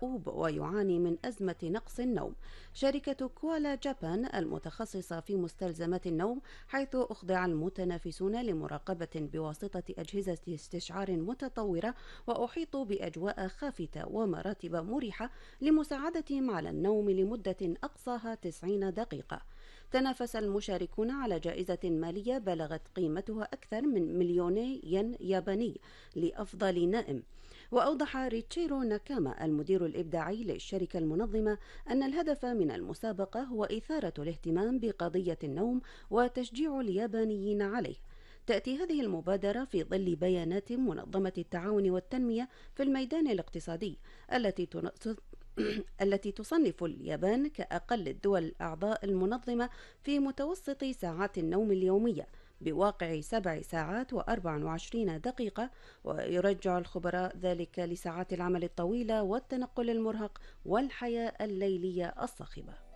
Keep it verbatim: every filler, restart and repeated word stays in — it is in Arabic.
دؤوب ويعاني من أزمة نقص النوم. شركة كوالا جابان المتخصصة في مستلزمات النوم، حيث أخضع المتنافسون لمراقبة بواسطة أجهزة استشعار متطورة، وأحيطوا بأجواء خافتة ومراتب مريحة لمساعدتهم على النوم لمدة أقصاها تسعين دقيقة. تنافس المشاركون على جائزة مالية بلغت قيمتها أكثر من مليوني ين ياباني لأفضل نائم. وأوضح ريتشيرو ناكاما المدير الإبداعي للشركة المنظمة أن الهدف من المسابقة هو إثارة الاهتمام بقضية النوم وتشجيع اليابانيين عليه. تأتي هذه المبادرة في ظل بيانات منظمة التعاون والتنمية في الميدان الاقتصادي التي التي تصنف اليابان كأقل الدول الأعضاء المنظمة في متوسط ساعات النوم اليومية، بواقع سبع ساعات وأربع وعشرين دقيقة. ويرجع الخبراء ذلك لساعات العمل الطويلة والتنقل المرهق والحياة الليلية الصاخبة.